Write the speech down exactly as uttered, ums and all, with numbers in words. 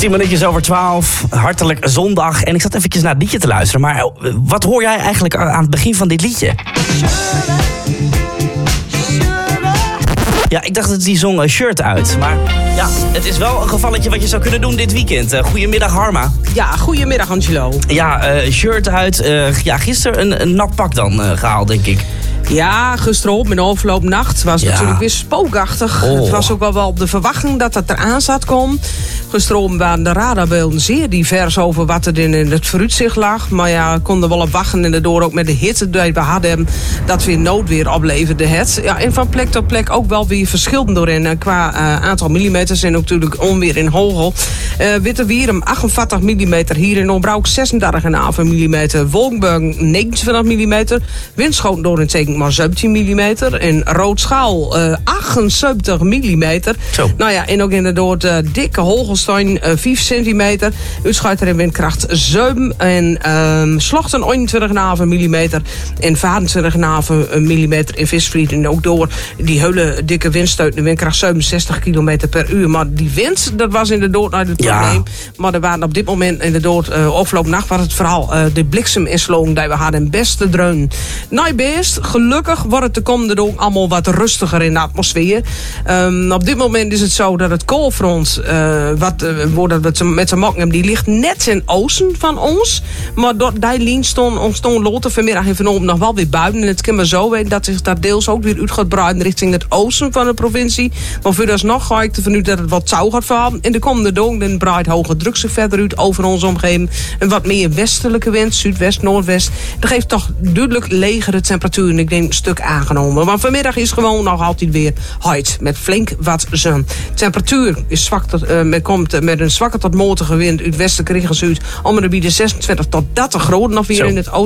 tien minuutjes over twaalf, hartelijk zondag. En ik zat eventjes naar het liedje te luisteren. Maar wat hoor jij eigenlijk aan het begin van dit liedje? Ja, ik dacht dat die zong Shirt uit. Maar ja, het is wel een gevalletje wat je zou kunnen doen dit weekend. Uh, goedemiddag, Harma. Ja, goedemiddag, Angelo. Ja, uh, shirt uit. Uh, ja, gisteren een, een nat pak dan uh, gehaald, denk ik. Ja, gisteren op, in de overloopnacht was het Ja. natuurlijk weer spookachtig. Oh. Het was ook wel wel op de verwachting dat het eraan zat komen. Gisteren waren de radarbeelden zeer divers over wat er in het vooruitzicht lag. Maar ja, konden wel op wachten en daardoor ook met de hitte die we hadden, dat weer noodweer opleverde het. Ja, en van plek tot plek ook wel weer verschillen doorin. Qua uh, aantal millimeters en ook natuurlijk onweer in Hogel. Uh, Witte Wierum achtenveertig millimeter, hier in Ombroek zesendertig komma vijf millimeter. Wolkenburg negenentwintig millimeter. Windschoten door een teken maar zeventien millimeter. En Roodschaal uh, achtenzeventig millimeter. Zo. Nou ja, en ook inderdaad uh, dikke Holgelstein uh, vijf centimeter. Uitschuiter en windkracht zeven. En um, Slochten eenentwintig komma vijf millimeter. En vijfentwintig komma vijf millimeter in Visvliet. En ook door die hele dikke windsteut, de windkracht zevenenzestig kilometer per uur. Maar die wind, dat was inderdaad naar het Ja. probleem. Maar er waren op dit moment inderdaad uh, afgelopen was het vooral uh, de blikseminslag die we hadden best te dreunen. Nou best, gelukkig wordt het de komende dag allemaal wat rustiger in de atmosfeer. Um, op dit moment is het zo dat het koolfront, uh, wat uh, wordt we met z'n maken, die ligt net ten oosten van ons. Maar door die lijn stond, ontstond later vanmiddag en vanochtend nog wel weer buiten. En het kan maar zo weten dat zich dat deels ook weer uit gaat breiden richting het oosten van de provincie. Maar voor dat nog ga ik ervan uit dat het wat zou gaat vallen. In de komende dag dan breidt hoge druk zich verder uit over onze omgeving. Een wat meer westelijke wind, zuidwest, noordwest. Dat geeft toch duidelijk legere temperaturen. Ik denk een stuk aangenomen. Maar vanmiddag is gewoon nog altijd weer heet. Met flink wat zon. Temperatuur is zwak tot, uh, met, komt met een zwakke tot matige wind uit westelijke richting zuid. Om de bieden zesentwintig tot dertig graden nog weer Zo. in het oosten.